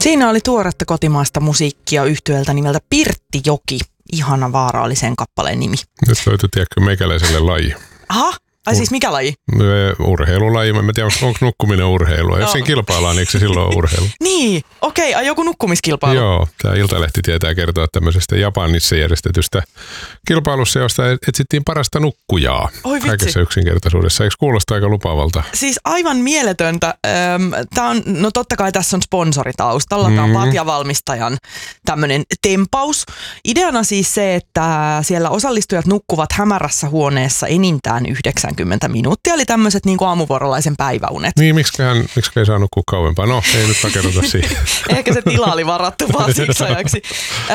Siinä oli tuoretta kotimaista musiikkia yhtyeeltä nimeltä Pirttijoki. Ihana vaarallisen kappaleen nimi. Nyt löytyi, tiedätkö, meikäläiselle laji. Aha, siis mikä laji? Urheilulaji. Mä en tiedä, onko nukkuminen urheilua. Jos siinä kilpaillaan, niin eikö se silloin ole urheilu? Niin, okei. Joku nukkumiskilpailu. Joo, tämä Iltalehti tietää kertoa tämmöisestä Japanissa järjestetystä kilpailussa, josta etsittiin parasta nukkujaa. Oi vitsi. Kaikessa yksinkertaisuudessa. Eikö kuulosta aika lupaavalta? Siis aivan mieletöntä. Tämä on, no totta kai tässä on sponsori taustalla. Tämä on patjavalmistajan tämmöinen tempaus. Ideana siis se, että siellä osallistujat nukkuvat hämärässä huoneessa enintään 90 minuuttia, eli tämmöiset niin kuin aamuvuorolaisen päiväunet. Niin, miksi ei saa nukkua kauempaa? No, ei nyt takerrota siihen. Ehkä se tila oli varattu vaan siksi ajaksi.